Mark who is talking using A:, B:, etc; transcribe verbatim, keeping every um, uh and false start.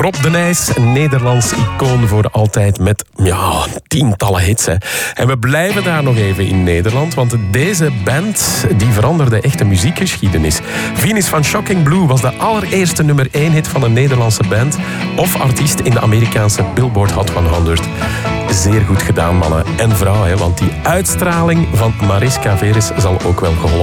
A: Rob de Nijs, een Nederlands icoon voor altijd met ja, tientallen hits. Hè. En we blijven daar nog even in Nederland, want deze band die veranderde echt de muziekgeschiedenis. Venus van Shocking Blue was de allereerste nummer één hit van een Nederlandse band of artiest in de Amerikaanse Billboard Hot honderd. Zeer goed gedaan, mannen en vrouwen, hè, want die uitstraling van Mariska Veres zal ook wel geholpen